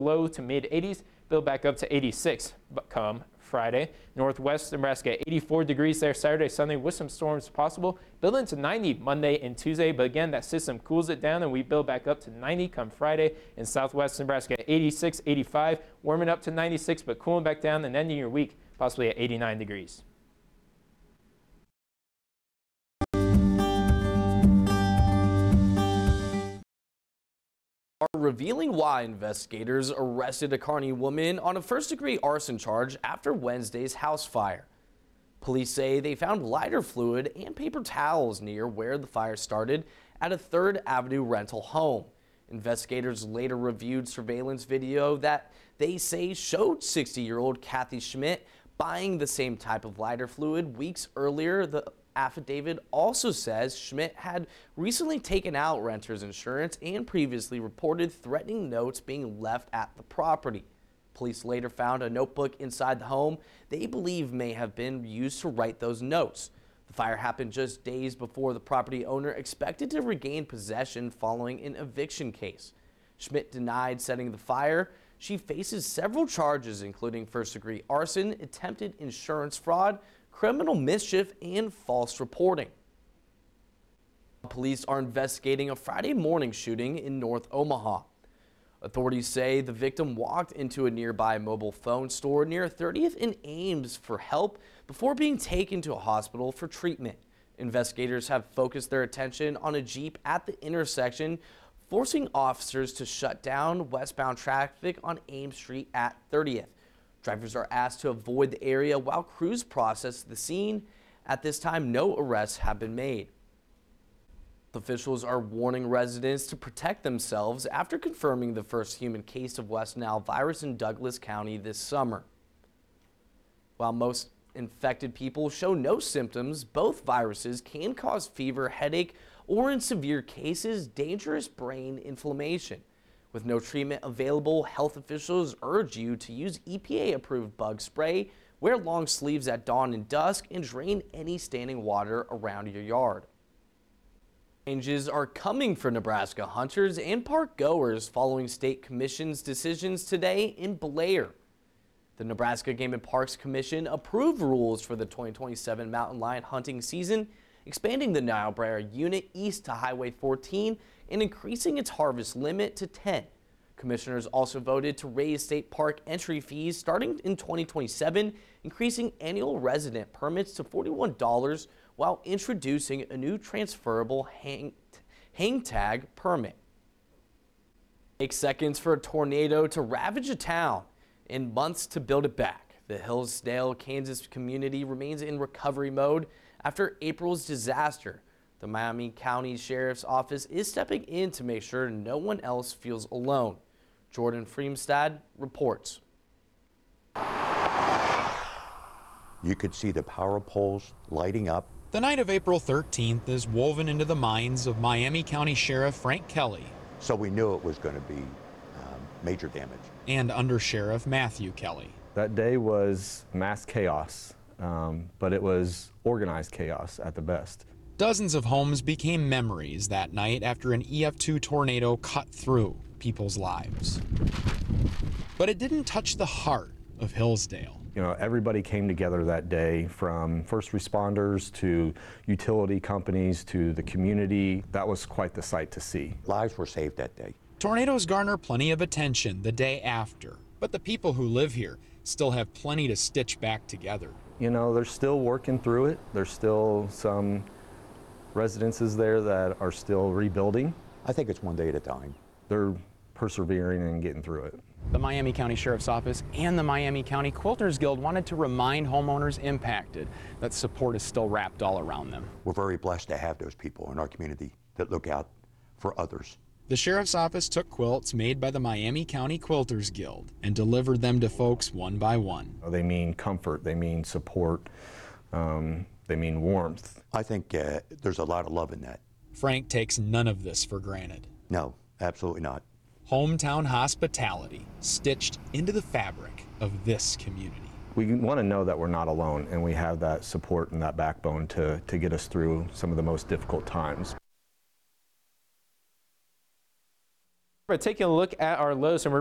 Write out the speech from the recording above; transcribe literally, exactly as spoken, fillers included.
low to mid eighties, build back up to eighty-six come Friday. Northwest Nebraska, eighty-four degrees there Saturday, Sunday with some storms possible. Build into ninety Monday and Tuesday, but again, that system cools it down and we build back up to ninety come Friday. In Southwest Nebraska, eighty-six, eighty-five, warming up to ninety-six, but cooling back down and ending your week possibly at eighty-nine degrees. Are revealing why investigators arrested a Kearney woman on a first-degree arson charge after Wednesday's house fire. Police say they found lighter fluid and paper towels near where the fire started at a third Avenue rental home. Investigators later reviewed surveillance video that they say showed sixty-year-old Kathy Schmidt buying the same type of lighter fluid weeks earlier. The affidavit also says Schmidt had recently taken out renter's insurance and previously reported threatening notes being left at the property. Police later found a notebook inside the home they believe may have been used to write those notes. The fire happened just days before the property owner expected to regain possession following an eviction case. Schmidt denied setting the fire. She faces several charges, including first-degree arson, attempted insurance fraud, criminal mischief, and false reporting. Police are investigating a Friday morning shooting in North Omaha. Authorities say the victim walked into a nearby mobile phone store near thirtieth and Ames for help before being taken to a hospital for treatment. Investigators have focused their attention on a Jeep at the intersection, forcing officers to shut down westbound traffic on Ames Street at thirtieth. Drivers are asked to avoid the area while crews process the scene. At this time, no arrests have been made. Officials are warning residents to protect themselves after confirming the first human case of West Nile virus in Douglas County this summer. While most infected people show no symptoms, both viruses can cause fever, headache, or in severe cases, dangerous brain inflammation. With no treatment available, health officials urge you to use E P A-approved bug spray, wear long sleeves at dawn and dusk, and drain any standing water around your yard. Changes are coming for Nebraska hunters and park goers following State Commission's decisions today in Blair. The Nebraska Game and Parks Commission approved rules for the twenty twenty-seven mountain lion hunting season, expanding the Niobrara unit east to Highway fourteen and increasing its harvest limit to ten. Commissioners also voted to raise state park entry fees starting in twenty twenty-seven, increasing annual resident permits to forty-one dollars while introducing a new transferable hang, hang tag permit. It takes seconds for a tornado to ravage a town and months to build it back. The Hillsdale, Kansas community remains in recovery mode after April's disaster. The Miami County Sheriff's Office is stepping in to make sure no one else feels alone. Jordan Freemstad reports. You could see the power poles lighting up. The night of April thirteenth is woven into the minds of Miami County Sheriff Frank Kelly. So we knew it was going to be um, major damage. And Under Sheriff Matthew Kelly. That day was mass chaos, um, but it was organized chaos at the best. Dozens of homes became memories that night after an E F two tornado cut through people's lives. But it didn't touch the heart of Hillsdale. You know, everybody came together that day, from first responders to utility companies to the community. That was quite the sight to see. Lives were saved that day. Tornadoes garner plenty of attention the day after, but the people who live here still have plenty to stitch back together. You know, they're still working through it. There's still some residences there that are still rebuilding. I think it's one day at a time. They're persevering and getting through it. The Miami County Sheriff's Office and the Miami County Quilters Guild wanted to remind homeowners impacted that support is still wrapped all around them. We're very blessed to have those people in our community that look out for others. The Sheriff's Office took quilts made by the Miami County Quilters Guild and delivered them to folks one by one. They mean comfort, they mean support, um, they mean warmth. I think uh, there's a lot of love in that. Frank takes none of this for granted. No, absolutely not. Hometown hospitality stitched into the fabric of this community. We want to know that we're not alone and we have that support and that backbone to, to get us through some of the most difficult times. We're taking a look at our lows, and we're